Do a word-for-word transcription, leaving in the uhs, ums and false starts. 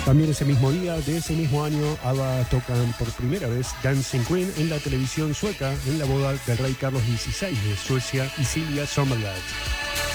También ese mismo día, de ese mismo año, ABBA tocan por primera vez Dancing Queen en la televisión sueca en la boda del rey Carlos dieciséis de Suecia y Silvia Sommerlath.